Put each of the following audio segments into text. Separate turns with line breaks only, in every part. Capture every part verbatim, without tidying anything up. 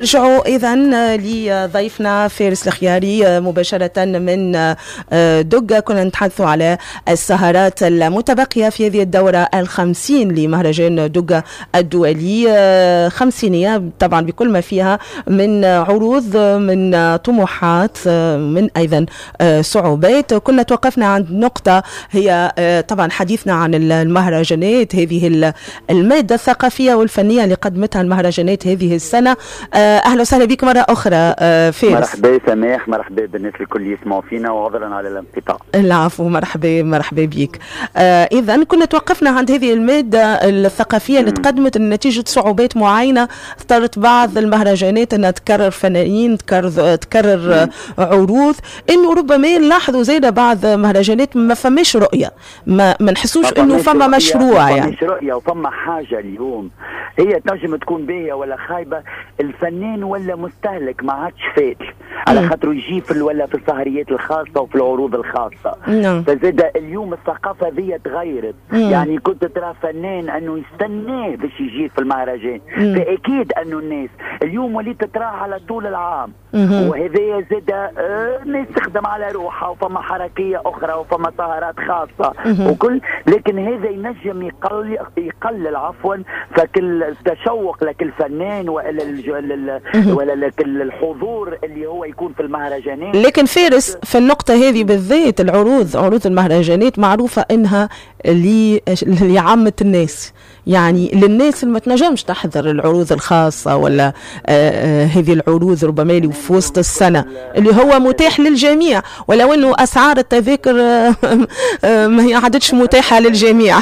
نرجعوا إذا لضيفنا فارس الخياري مباشرة من دقة. كنا نتحدث على السهرات المتبقية في هذه الدورة الخمسين لمهرجان دقة الدولي، خمسينية طبعا بكل ما فيها من عروض، من طموحات، من أيضا صعوبات. كنا توقفنا عند نقطة هي طبعا حديثنا عن المهرجانات، هذه المادة الثقافية والفنية اللي قدمتها المهرجانات هذه السنة. أهلا وسهلا بك مرة أخرى فارس.
مرحبا سماح، مرحبا بالناس الكل يسمعوا فينا وعذرا على الانقطاع.
العفو، مرحبا مرحبا بك. إذا كنا توقفنا عند هذه المادة الثقافية اللي تقدمت نتيجة صعوبات معينة، اضطرت بعض المهرجانات أنها تكرر فنانين، تكرر, تكرر عروض، إنه ربما نلاحظوا زيادة بعض مهرجانات ما فماش رؤية، ما, ما نحسوش إنه فما مشروع، يعني
مش رؤية وفما حاجة اليوم هي تنجم تكون باهية ولا خايبة. الفنان ولا مستهلك ما عادش فاتل على خاطر يجي في ولا في السهريات الخاصة وفي العروض الخاصة.
مم.
فزاد اليوم الثقافة ذي تغيرت. مم. يعني كنت ترى فنان انه يستناه باش يجي في المهرجان، فاكيد انه الناس اليوم وليت تراه على طول العام. مم. وهذا زاد آه الناس تخدم على روحها وفما حركية اخرى وفما سهرات خاصة. مم. وكل لكن هذا ينجم يقلل يقلل عفوا فكل التشوق لك الفنان ولا الج... ولا لك الحضور اللي هو يكون في المهرجانات.
لكن فارس في النقطة هذه بالذات العروض عروض المهرجانات معروفة انها لعامة الناس، يعني للناس اللي ما تنجمش تحضر العروض الخاصة ولا آه هذه العروض ربما اللي في وسط السنة اللي هو متاح للجميع، ولو انه اسعار التذاكر آه آه ما هي عادتش متاحة للجميع.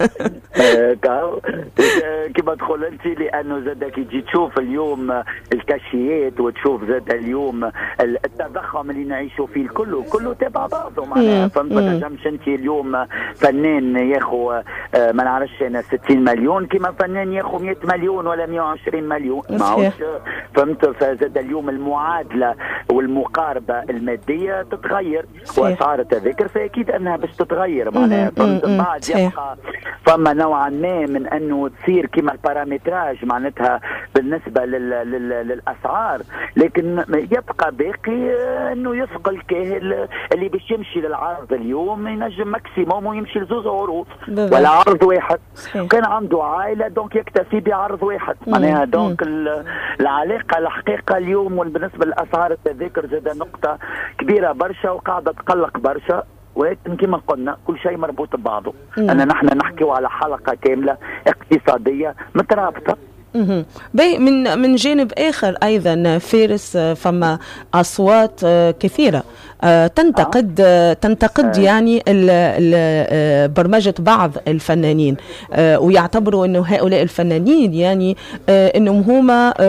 كما تقول انت، لانه زاد كي تجي تشوف اليوم الكاشيات وتشوف زاد اليوم التضخم اللي نعيشوا فيه الكل كله تبع بعضه معناها. فهمت؟ ما تنجمش انت اليوم فنان ياخو ما نعرفش انا ستين مليون كما فنان ياخو مئة مليون ولا مئة وعشرين مليون، ماهوش. فهمت؟ فزاد اليوم المعادله والمقاربه الماديه تتغير واسعار التذاكر فاكيد انها باش تتغير معناها. فهمت؟ بعد يبقى فما نوعا ما من انه تصير كما البارامتراج معناتها بالنسبه لل... لل... للاسعار، لكن يبقى باقي انه يسقى الكاهل اللي باش يمشي للعرض اليوم ينجم ماكسيموم ويمشي لزوز عروض ولا عرض واحد. كان عنده عائله دونك يكتفي بعرض واحد معناها. دونك العلاقه الحقيقه اليوم بالنسبه لاسعار التذاكر زاد نقطه كبيره برشا وقاعده تقلق برشا، ولكن كما قلنا كل شيء مربوط ببعضه. أنا نحن نحكيو على حلقة كاملة اقتصادية مترابطة.
من من جانب آخر أيضا فارس فما أصوات كثيرة تنتقد آه. تنتقد آه. يعني ال ال برمجة بعض الفنانين، ويعتبروا أنه هؤلاء الفنانين يعني أنهم هما